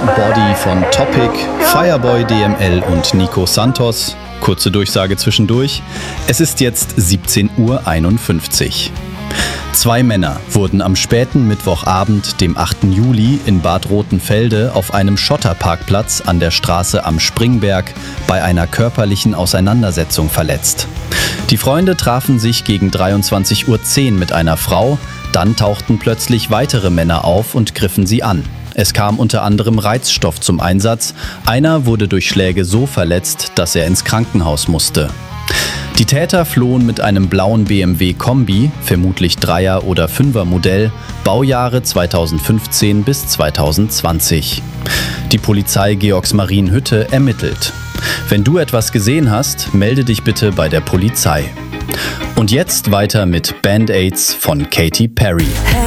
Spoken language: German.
Body von Topic, Fireboy DML und Nico Santos. Kurze Durchsage zwischendurch. Es ist jetzt 17:51 Uhr. 2 Männer wurden am späten Mittwochabend, dem 8. Juli, in Bad Rotenfelde auf einem Schotterparkplatz an der Straße Am Springberg bei einer körperlichen Auseinandersetzung verletzt. Die Freunde trafen sich gegen 23:10 Uhr mit einer Frau, dann tauchten plötzlich weitere Männer auf und griffen sie an. Es kam unter anderem Reizstoff zum Einsatz. Einer wurde durch Schläge so verletzt, dass er ins Krankenhaus musste. Die Täter flohen mit einem blauen BMW Kombi, vermutlich 3er- oder 5er Modell, Baujahre 2015 bis 2020. Die Polizei Georgsmarienhütte ermittelt. Wenn du etwas gesehen hast, melde dich bitte bei der Polizei. Und jetzt weiter mit Band-Aids von Katy Perry.